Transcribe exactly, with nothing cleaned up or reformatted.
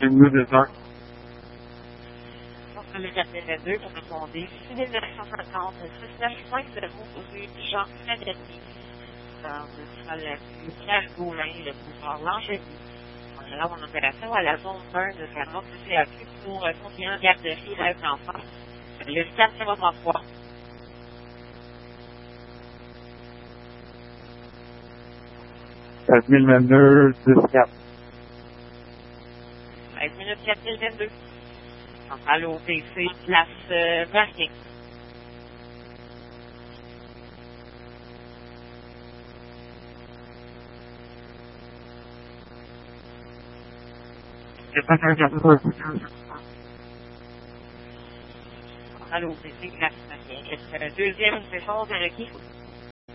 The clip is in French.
C'est mieux de temps. Sur le quatre mille vingt-deux, pour répondre six mille neuf cent cinquante, six neuf cinq zéro, rue Jean Frédéric. Alors, ce sera le Pierre Gaulin, le boulevard Langeville. On est là en opération à la zone un de la Nord du C A Q pour euh, contenir garderie rêve d'enfant. Le quatre zéro trois. quatre mille vingt-deux, dix quatre. treize minutes quatre mille vingt-deux. Centrale O T C, place euh, Marquet. C'est pas un quatre-vingt. Centrale O T C, place Marquet. Est-ce que le deuxième, c'est chose de requis?